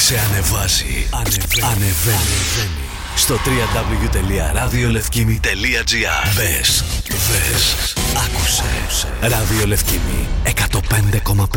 Σε ανεβάζει. Ανεβαίνει. Στο www.radiolefkimi.gr. Δες, άκουσε. Ράδιο Λευκήμη 105,5.